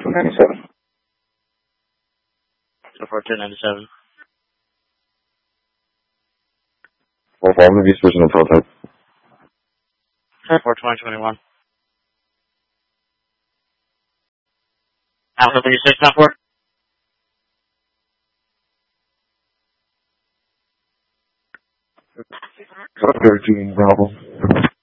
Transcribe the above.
297. So 4297. 45, I'm going to be switching the prototype. 42021. Alpha 36 now for? 13, Bravo.